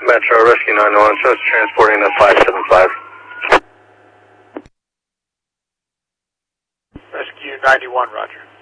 Metro, Rescue 911, shows transporting the 575. Rescue 91, roger.